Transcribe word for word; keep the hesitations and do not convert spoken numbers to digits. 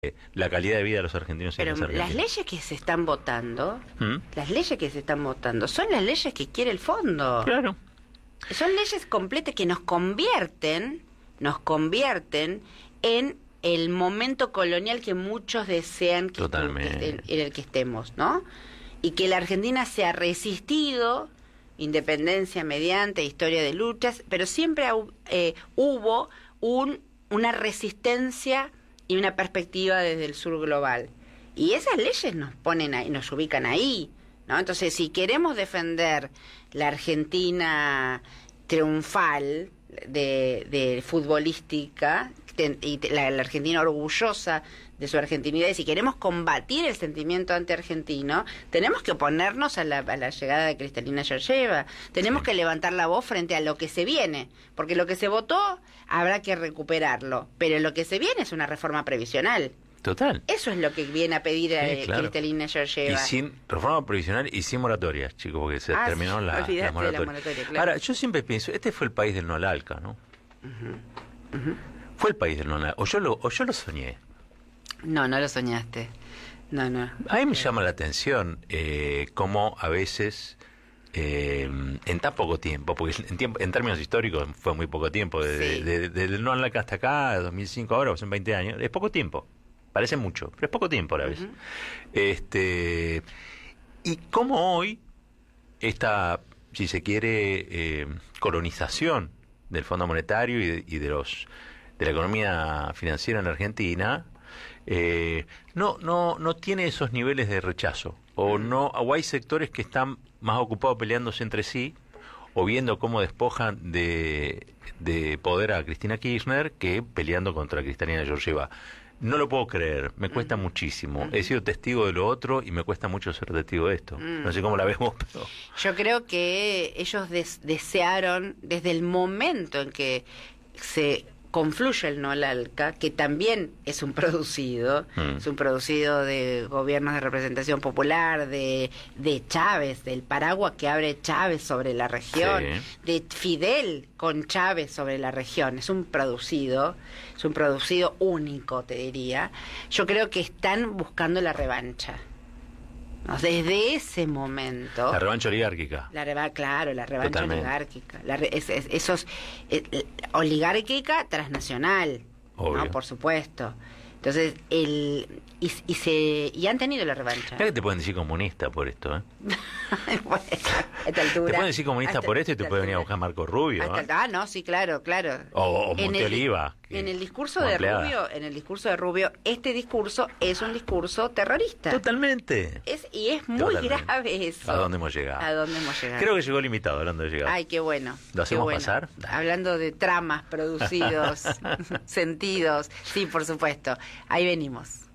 la calidad de vida de los argentinos. Pero en los argentinos. las leyes que se están votando, ¿Mm? las leyes que se están votando, son las leyes que quiere el fondo. Claro. Son leyes completas que nos convierten, nos convierten en el momento colonial que muchos desean que Totalmente. en, en el que estemos, ¿no? Y que la Argentina se ha resistido, independencia mediante historia de luchas, pero siempre eh, hubo un, una resistencia y una perspectiva desde el sur global. Y esas leyes nos ponen ahí, nos ubican ahí, ¿no? Entonces, si queremos defender la Argentina triunfal de, de futbolística y la, la Argentina orgullosa de su argentinidad, y si queremos combatir el sentimiento anti-argentino, tenemos que oponernos a la, a la llegada de Cristalina Georgieva, tenemos Sí. que levantar la voz frente a lo que se viene, porque lo que se votó habrá que recuperarlo, pero lo que se viene es una reforma previsional. Total. Eso es lo que viene a pedir a Sí, claro. Cristalina Y Georgieva. sin reforma provisional y sin moratorias, chicos, porque se Ah, terminó sí, la, olvidaste la de la moratoria. moratoria, claro. Ahora, yo siempre pienso, este fue el país del no al ALCA, ¿no? Uh-huh. Uh-huh. Fue el país del no al ALCA. O yo lo, o yo lo soñé. No, no lo soñaste. No, no. A mí me llama la atención eh, cómo a veces, eh, en tan poco tiempo, porque en, tiempo, en términos históricos fue muy poco tiempo, desde Sí. de, de, de, del no al ALCA hasta acá, dos mil cinco ahora, son veinte años, es poco tiempo. Parece mucho, pero es poco tiempo a la vez. Uh-huh. Este, y cómo hoy esta, si se quiere, eh, colonización del Fondo Monetario y de, y de los de la economía financiera en Argentina eh, no no no tiene esos niveles de rechazo, o no, o hay sectores que están más ocupados peleándose entre sí o viendo cómo despojan de, de poder a Cristina Kirchner que peleando contra Cristalina Georgieva. No lo puedo creer, me cuesta Uh-huh. muchísimo. Uh-huh. He sido testigo de lo otro y me cuesta mucho ser testigo de esto. Mm. No sé cómo la vemos, pero... Yo creo que ellos des- desearon, desde el momento en que se confluye el no al ALCA, que también es un producido, Mm. es un producido de gobiernos de representación popular, de, de Chávez, del paraguas que abre Chávez sobre la región, Sí. de Fidel con Chávez sobre la región, es un producido, es un producido único, te diría. Yo creo que están buscando la revancha. ¿No? Desde ese momento... La revancha oligárquica. La reba, claro, la revancha Totalmente. oligárquica. La re- es- es- esos eh, eh, oligárquica transnacional, Obvio. ¿no? Por supuesto. Entonces, el y, y se y han tenido la revancha. Mirá que te pueden decir comunista por esto, ¿eh? Bueno, a esta altura, Te pueden decir comunista hasta- por esto y te hasta puede venir a altura. buscar Marco Rubio, Hasta- ¿eh? ah, no, sí, claro, claro. O, o En Monte el- Oliva. que- En el discurso como de empleada. Rubio, en el discurso de Rubio, este discurso es un discurso terrorista. Totalmente. Es, y es muy Totalmente. grave eso. ¿A dónde hemos llegado? ¿A dónde hemos llegado? Creo que llegó el invitado hablando de llegar. Ay, qué bueno. ¿Lo qué hacemos bueno. pasar? Hablando de tramas producidos, sentidos. Sí, por supuesto. Ahí venimos.